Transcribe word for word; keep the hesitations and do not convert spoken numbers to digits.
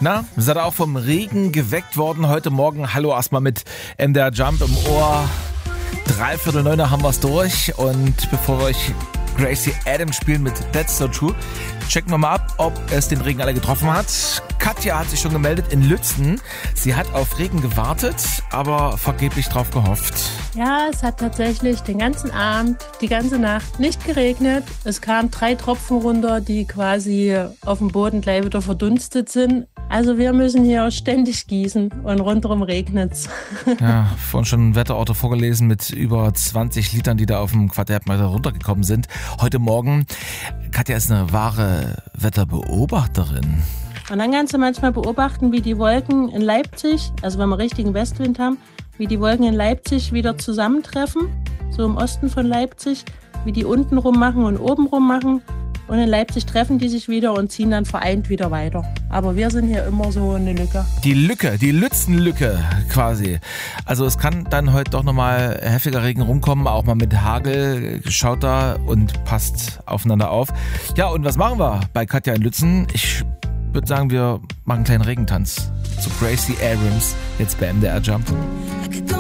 Na, seid ihr auch vom Regen geweckt worden heute Morgen? Hallo erstmal mit M D R Jump im Ohr. Dreiviertel neun haben wir es durch. Und bevor wir euch Gracie Adams spielen mit That's So True, checken wir mal ab, ob es den Regen alle getroffen hat. Katja hat sich schon gemeldet in Lützen. Sie hat auf Regen gewartet, aber vergeblich drauf gehofft. Ja, es hat tatsächlich den ganzen Abend, die ganze Nacht nicht geregnet. Es kamen drei Tropfen runter, die quasi auf dem Boden gleich wieder verdunstet sind. Also wir müssen hier ständig gießen und rundherum regnet's. Ja, vorhin schon ein Wetterauto vorgelesen mit über zwanzig Litern, die da auf dem Quadratmeter runtergekommen sind. Heute Morgen, Katja ist eine wahre Wetterbeobachterin. Und dann kannst du manchmal beobachten, wie die Wolken in Leipzig, also wenn wir richtigen Westwind haben, wie die Wolken in Leipzig wieder zusammentreffen, so im Osten von Leipzig, wie die unten rum machen und oben rum machen. Und in Leipzig treffen die sich wieder und ziehen dann vereint wieder weiter. Aber wir sind hier immer so eine Lücke. Die Lücke, die Lützenlücke quasi. Also es kann dann heute doch nochmal heftiger Regen rumkommen, auch mal mit Hagel. Schaut da und passt aufeinander auf. Ja, und was machen wir bei Katja in Lützen? Ich würde sagen, wir machen einen kleinen Regentanz zu Gracie Abrams, jetzt bei M D R Jump.